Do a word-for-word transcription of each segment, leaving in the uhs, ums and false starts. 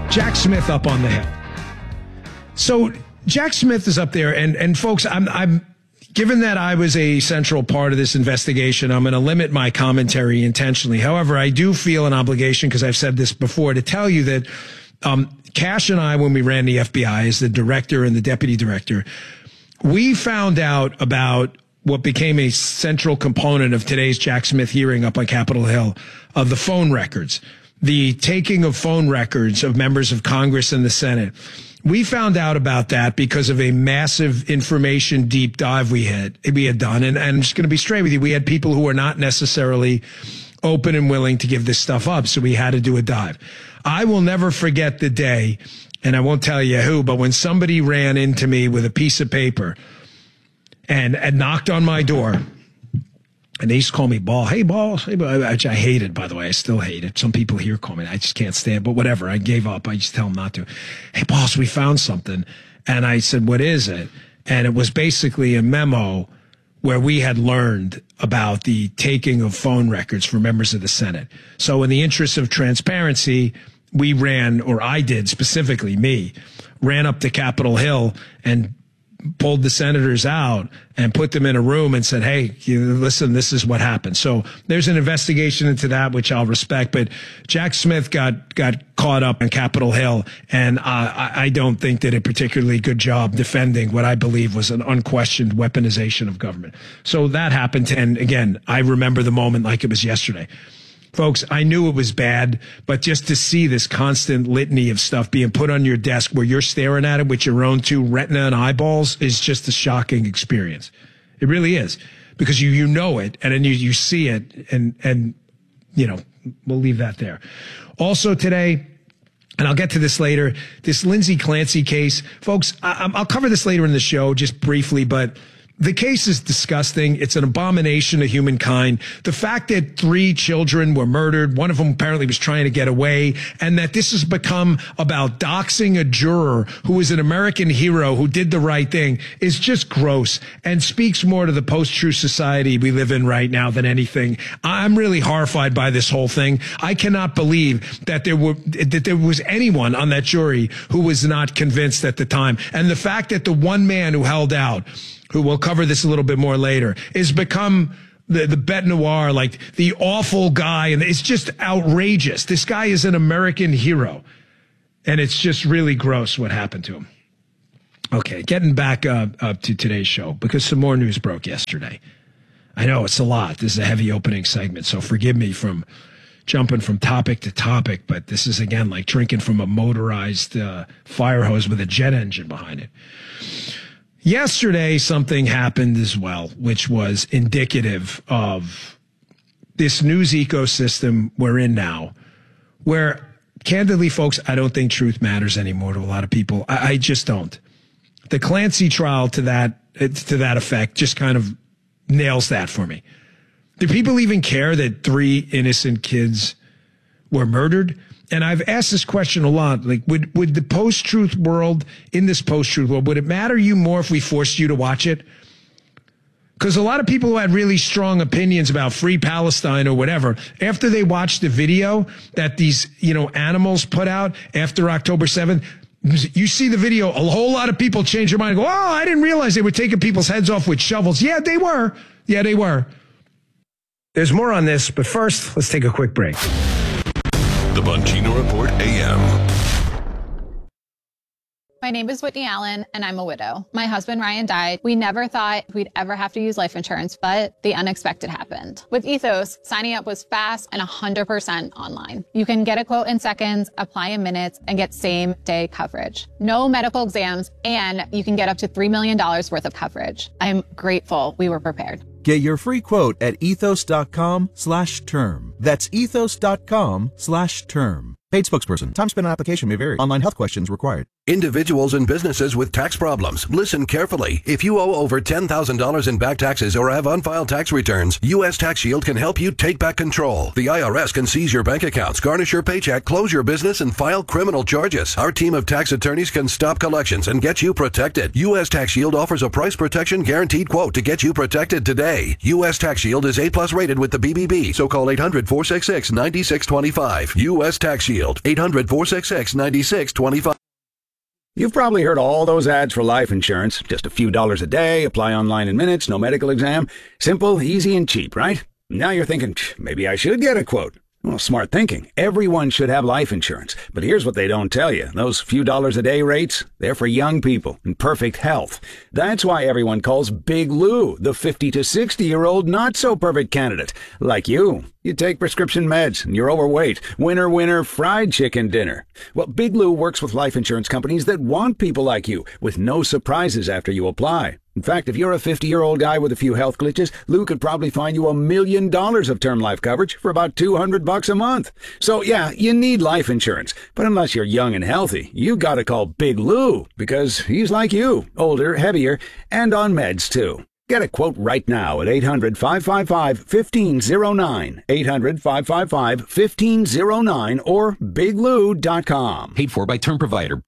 Jack Smith up on the Hill. So Jack Smith is up there, and and folks, I'm I'm given that I was a central part of this investigation, I'm going to limit my commentary intentionally. However, I do feel an obligation, because I've said this before, to tell you that um, Cash and I, when we ran the F B I as the director and the deputy director, we found out about what became a central component of today's Jack Smith hearing up on Capitol Hill, of the phone records, the taking of phone records of members of Congress and the Senate. We found out about that because of a massive information deep dive we had we had done. And, and I'm just going to be straight with you. We had people who were not necessarily open and willing to give this stuff up. So we had to do a dive. I will never forget the day, and I won't tell you who, but when somebody ran into me with a piece of paper and, and knocked on my door. And they used to call me Ball. Hey, Ball. Hey, Ball. Which I hated, by the way. I still hate it. Some people here call me. I just can't stand it. But whatever. I gave up. I just tell them not to. Hey, boss, we found something. And I said, what is it? And it was basically a memo where we had learned about the taking of phone records for members of the Senate. So in the interest of transparency, we ran, or I did specifically, me, ran up to Capitol Hill and pulled the senators out and put them in a room and said, hey, you, listen, this is what happened. So there's an investigation into that, which I'll respect. But Jack Smith got got caught up on Capitol Hill, and uh, I, I don't think did a particularly good job defending what I believe was an unquestioned weaponization of government. So that happened. And again, I remember the moment like it was yesterday. Folks, I knew it was bad, but just to see this constant litany of stuff being put on your desk where you're staring at it with your own two retina and eyeballs is just a shocking experience. It really is, because you, you know it, and then you, you see it, and, and, you know, we'll leave that there. Also today, and I'll get to this later, this Lindsay Clancy case, folks, I, I'll cover this later in the show just briefly, but the case is disgusting. It's an abomination of humankind. The fact that three children were murdered, one of them apparently was trying to get away, and that this has become about doxing a juror who was an American hero who did the right thing is just gross and speaks more to the post-truth society we live in right now than anything. I'm really horrified by this whole thing. I cannot believe that there were that there was anyone on that jury who was not convinced at the time. And the fact that the one man who held out, who we'll cover this a little bit more later, is become the, the bête noire, like the awful guy. And it's just outrageous. This guy is an American hero. And it's just really gross what happened to him. Okay, getting back uh, up to today's show, because some more news broke yesterday. I know it's a lot. This is a heavy opening segment, so forgive me from jumping from topic to topic, but this is, again, like drinking from a motorized uh, fire hose with a jet engine behind it. Yesterday, something happened as well, which was indicative of this news ecosystem we're in now, where, candidly, folks, I don't think truth matters anymore to a lot of people. I, I just don't. The Clancy trial, to that to that effect, just kind of nails that for me. Do people even care that three innocent kids were murdered? And I've asked this question a lot. Like, would, would the post-truth world, in this post-truth world, would it matter you more if we forced you to watch it? Because a lot of people who had really strong opinions about free Palestine or whatever, after they watched the video that these, you know, animals put out after October seventh, you see the video, a whole lot of people change their mind and go, oh, I didn't realize they were taking people's heads off with shovels. Yeah, they were. Yeah, they were. There's more on this, but first, let's take a quick break. The Bongino Report A M. My name is Whitney Allen, and I'm a widow. My husband, Ryan, died. We never thought we'd ever have to use life insurance, but the unexpected happened. With Ethos, signing up was fast and one hundred percent online. You can get a quote in seconds, apply in minutes, and get same-day coverage. No medical exams, and you can get up to three million dollars worth of coverage. I'm grateful we were prepared. Get your free quote at ethos.com slash term. That's ethos.com slash term. Paid spokesperson. Time spent on application may vary. Online health questions required. Individuals and businesses with tax problems, listen carefully. If you owe over ten thousand dollars in back taxes or have unfiled tax returns, U S Tax Shield can help you take back control. The I R S can seize your bank accounts, garnish your paycheck, close your business, and file criminal charges. Our team of tax attorneys can stop collections and get you protected. U S Tax Shield offers a price protection guaranteed quote to get you protected today. U S Tax Shield is A plus rated with the B B B, so call eight hundred, four six six, nine six two five. U S Tax Shield, eight hundred, four six six, nine six two five. You've probably heard all those ads for life insurance. Just a few dollars a day, apply online in minutes, no medical exam. Simple, easy, and cheap, right? Now you're thinking, maybe I should get a quote. Well, smart thinking. Everyone should have life insurance. But here's what they don't tell you. Those few dollars a day rates, they're for young people in perfect health. That's why everyone calls Big Lou the fifty to sixty-year-old not-so-perfect candidate. Like you. You take prescription meds, and you're overweight. Winner, winner, fried chicken dinner. Well, Big Lou works with life insurance companies that want people like you, with no surprises after you apply. In fact, if you're a fifty-year-old guy with a few health glitches, Lou could probably find you a million dollars of term life coverage for about two hundred bucks a month. So yeah, you need life insurance. But unless you're young and healthy, you gotta call Big Lou, because he's like you, older, heavier, and on meds too. Get a quote right now at eight hundred, five five five, one five zero nine, eight hundred, five five five, one five zero nine, or big lou dot com. Paid for by Term Provider.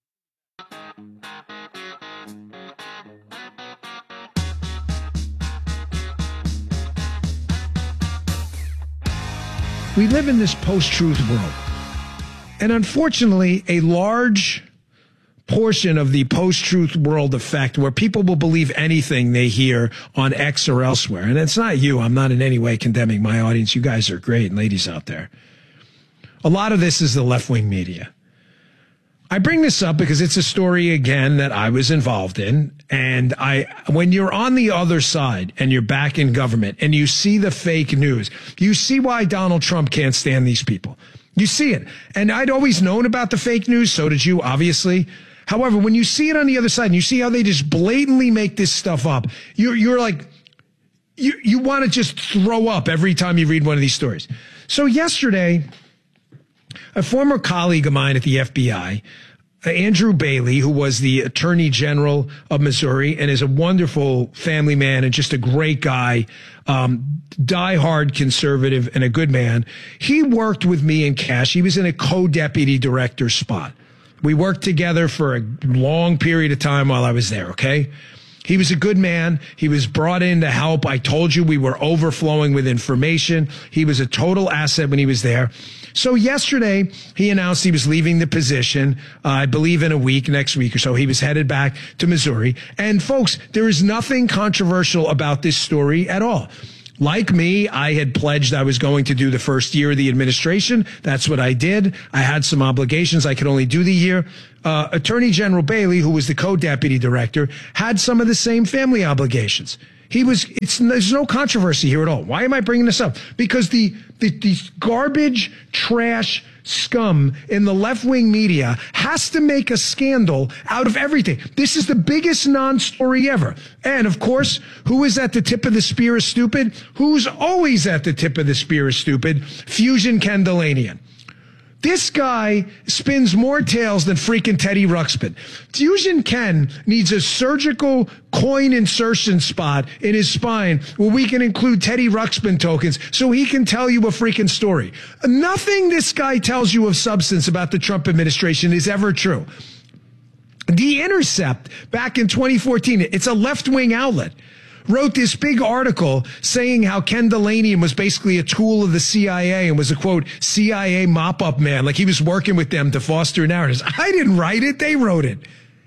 We live in this post-truth world. And unfortunately, a large portion of the post-truth world effect where people will believe anything they hear on X or elsewhere. And it's not you. I'm not in any way condemning my audience. You guys are great, and ladies out there. A lot of this is the left-wing media. I bring this up because it's a story, again, that I was involved in. And I, when you're on the other side and you're back in government and you see the fake news, you see why Donald Trump can't stand these people. You see it. And I'd always known about the fake news. So did you, obviously. However, when you see it on the other side and you see how they just blatantly make this stuff up, you're, you're like, you, you want to just throw up every time you read one of these stories. So yesterday, a former colleague of mine at the F B I, Andrew Bailey, who was the Attorney General of Missouri and is a wonderful family man and just a great guy, um, diehard conservative and a good man, he worked with me in Cash. He was in a co-deputy director spot. We worked together for a long period of time while I was there, okay? He was a good man. He was brought in to help. I told you we were overflowing with information. He was a total asset when he was there. So yesterday, he announced he was leaving the position, uh, I believe in a week, next week or so. He was headed back to Missouri. And folks, there is nothing controversial about this story at all. Like me, I had pledged I was going to do the first year of the administration. That's what I did. I had some obligations. I could only do the year. Uh, Attorney General Bailey, who was the co-deputy director, had some of the same family obligations. He was, it's, there's no controversy here at all. Why am I bringing this up? Because the, the, the garbage, trash, scum in the left-wing media has to make a scandal out of everything. This is the biggest non-story ever. And, of course, who is at the tip of the spear is stupid? Who's always at the tip of the spear is stupid? Fusion Kendallanian. This guy spins more tales than freaking Teddy Ruxpin. Fusion Ken needs a surgical coin insertion spot in his spine where we can include Teddy Ruxpin tokens so he can tell you a freaking story. Nothing this guy tells you of substance about the Trump administration is ever true. The Intercept, back in twenty fourteen, it's a left-wing outlet, wrote this big article saying how Kendallanian was basically a tool of the C I A and was a, quote, C I A mop-up man, like he was working with them to foster narratives. I didn't write it. They wrote it.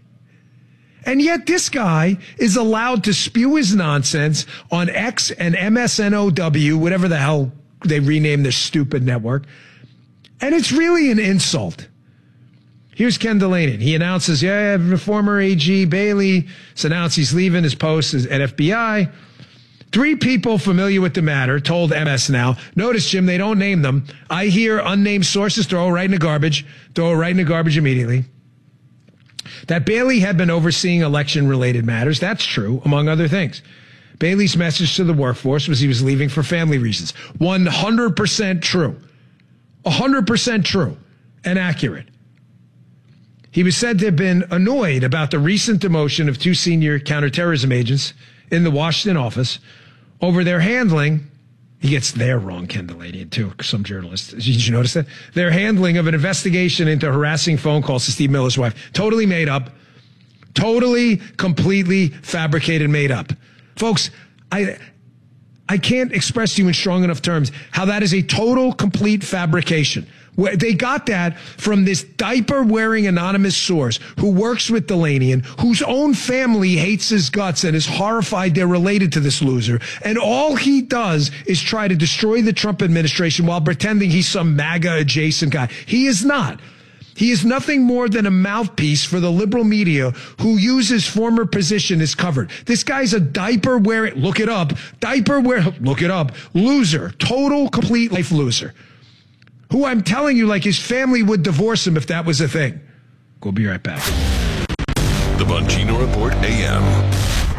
And yet this guy is allowed to spew his nonsense on X and M S N O W, whatever the hell they renamed their stupid network. And it's really an insult. Here's Kendallanian. He announces, yeah, former A G Bailey has announced he's leaving his post at F B I. Three people familiar with the matter told M S Now. Notice, Jim, they don't name them. I hear unnamed sources, throw it right in the garbage. Throw it right in the garbage immediately. That Bailey had been overseeing election-related matters. That's true, among other things. Bailey's message to the workforce was he was leaving for family reasons. one hundred percent true. one hundred percent true and accurate. He was said to have been annoyed about the recent demotion of two senior counterterrorism agents in the Washington office over their handling. He gets their wrong, Ken Delanian, too, some journalists. Did you notice that? Their handling of an investigation into harassing phone calls to Steve Miller's wife. Totally made up. Totally, completely fabricated, made up. Folks, I... I can't express to you in strong enough terms how that is a total, complete fabrication. They got that from this diaper-wearing anonymous source who works with Delanian, whose own family hates his guts and is horrified they're related to this loser. And all he does is try to destroy the Trump administration while pretending he's some MAGA-adjacent guy. He is not. He is nothing more than a mouthpiece for the liberal media who use his former position as covered. This guy's a diaper wearing, look it up, diaper wearing, look it up, loser, total, complete life loser. Who I'm telling you, like his family would divorce him if that was a thing. We'll be right back. The Bongino Report A M.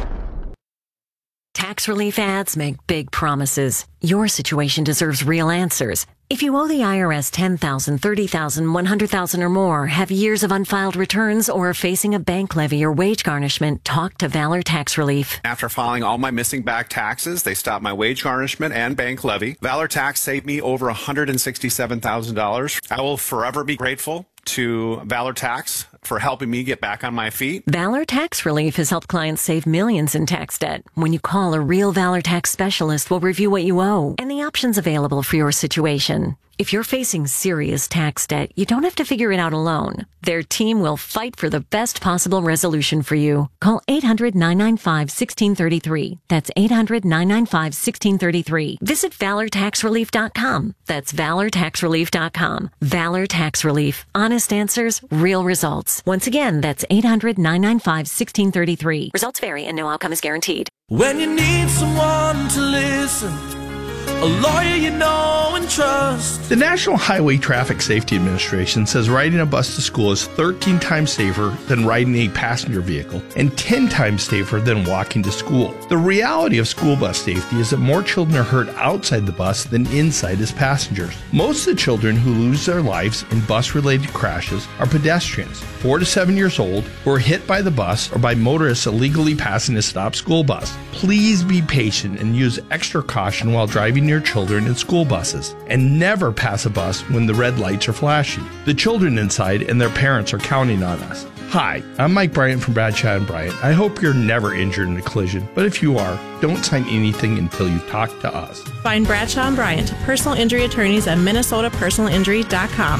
Tax relief ads make big promises. Your situation deserves real answers. If you owe the I R S ten thousand dollars, thirty thousand dollars, one hundred thousand dollars or more, have years of unfiled returns, or are facing a bank levy or wage garnishment, talk to Valor Tax Relief. After filing all my missing back taxes, they stopped my wage garnishment and bank levy. Valor Tax saved me over one hundred sixty-seven thousand dollars. I will forever be grateful to Valor Tax for helping me get back on my feet. Valor Tax Relief has helped clients save millions in tax debt. When you call, a real Valor Tax specialist will review what you owe and the options available for your situation. If you're facing serious tax debt, you don't have to figure it out alone. Their team will fight for the best possible resolution for you. Call eight hundred, nine nine five, one six three three. That's eight hundred, nine nine five, one six three three. Visit valor tax relief dot com. That's valor tax relief dot com. Valor Tax Relief. Honest answers, real results. Once again, that's eight hundred, nine nine five, one six three three. Results vary and no outcome is guaranteed. When you need someone to listen, a lawyer you know and trust. The National Highway Traffic Safety Administration says riding a bus to school is thirteen times safer than riding a passenger vehicle and ten times safer than walking to school. The reality of school bus safety is that more children are hurt outside the bus than inside as passengers. Most of the children who lose their lives in bus-related crashes are pedestrians, four to seven years old, who are hit by the bus or by motorists illegally passing a stopped school bus. Please be patient and use extra caution while driving your children in school buses, and never pass a bus when the red lights are flashing. The children inside and their parents are counting on us. Hi, I'm Mike Bryant from Bradshaw and Bryant. I hope you're never injured in a collision, but if you are, don't sign anything until you talk to us. Find Bradshaw and Bryant, personal injury attorneys at minnesota personal injury dot com.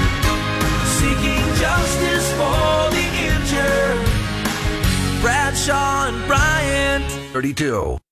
Seeking justice for the injured. Bradshaw and Bryant. thirty-two.